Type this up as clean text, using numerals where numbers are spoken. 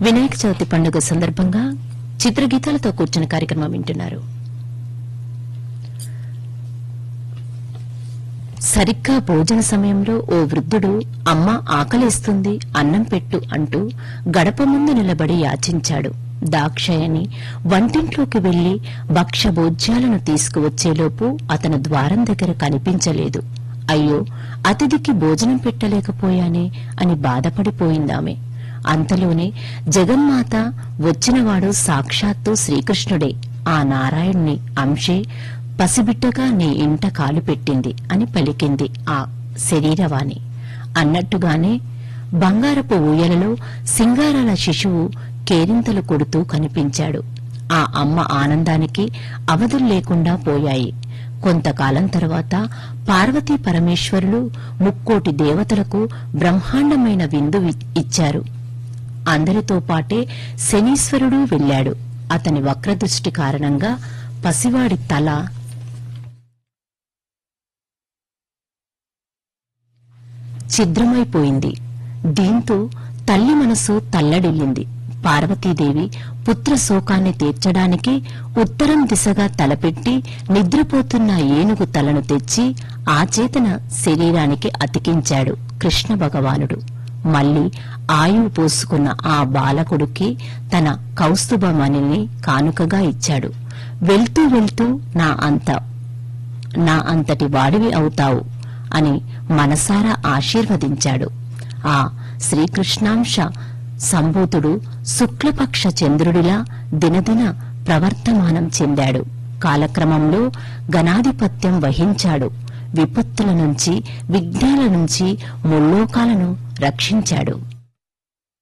వినాయక చవితి పండుగ సందర్భంగా చిత్రగీతాలతో కూర్చున్న కార్యక్రమం వింటున్నారు. సరిగ్గా భోజన సమయంలో ఓ వృద్ధుడు అమ్మ ఆకలేస్తుంది అన్నం పెట్టు అంటూ గడప ముందు నిలబడి యాచించాడు. దాక్షాయణి వంటింట్లోకి వెళ్లి భక్ష్యభోజ్యాలను తీసుకువచ్చేలోపు అతను ద్వారం దగ్గర కనిపించలేదు. అయ్యో, అతిథికి భోజనం పెట్టలేకపోయానే అని బాధపడిపోయిందామె. అంతలోనే జగన్మాత వచ్చినవాడు సాక్షాత్తు శ్రీకృష్ణుడే, ఆ నారాయణుని అంశే పసిబిడ్డగా నీ ఇంట కాలు పెట్టింది అని పలికింది ఆ శరీరవాణి. అన్నట్టుగానే బంగారపు ఊయలలో సింగారాల శిశువు కేరింతలు కొడుతూ కనిపించాడు. ఆ అమ్మ ఆనందానికి అవధుల్లేకుండా పోయాయి. కొంతకాలం తర్వాత పార్వతీ పరమేశ్వరులు ముక్కోటి దేవతలకు బ్రహ్మాండమైన విందు ఇచ్చారు. అందరితో పాటే శనీశ్వరుడు వెళ్లాడు. అతని వక్రదృష్టి కారణంగా పసివాడి తల ఛిద్రమైపోయింది. దీంతో తల్లి మనసు తల్లడిల్లింది. పార్వతీదేవి పుత్ర శోకాన్ని తీర్చడానికి ఉత్తరం దిశగా తలపెట్టి నిద్రపోతున్న ఏనుగు తలను తెచ్చి ఆ చేతన శరీరానికి అతికించాడు కృష్ణ భగవానుడు. మళ్లీ ఆయువు పోసుకున్న ఆ బాలకుడికి తన కౌస్తుభమణిని కానుకగా ఇచ్చాడు. వెళ్తూ వెళ్తూ నా అంతటి వాడివి అవుతావు అని మనసారా ఆశీర్వదించాడు. ఆ శ్రీకృష్ణాంశ సంభూతుడు శుక్లపక్ష చంద్రుడిలా దినదిన ప్రవర్తమానం చెందాడు. కాలక్రమంలో గణాధిపత్యం వహించాడు. విపత్తుల నుంచి, విఘ్నాల నుంచి ముల్లోకాలను రక్షించాడు.